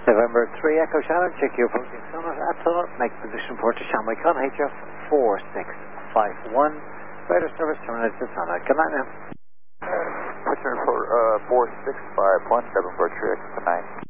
November 3 Echo Shannon, check your approaching sonar at sonar, make position for to Shanghai Con, HF 4651, radar service terminated to sonar. Good night now. Put your 4651, November 3 Echo 9.